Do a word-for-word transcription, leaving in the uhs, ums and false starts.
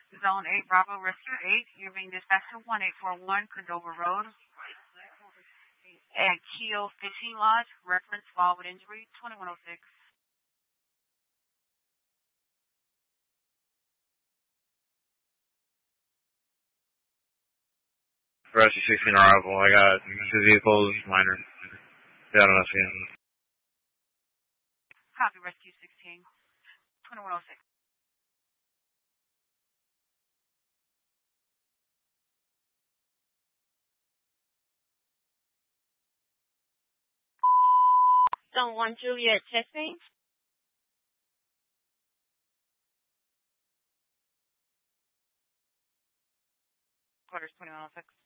Zone eight, Bravo Rescue eight, you're being dispatched to one eight four one Cordova Road at Keel Fishing Lodge, reference fall with injury, twenty-one oh six. Rescue sixteen arrival. I got two vehicles, minor. Yeah, I don't know. Copy, Rescue sixteen, twenty-one oh six. Zone one, Juliet, testing. Quarters twenty-one oh six.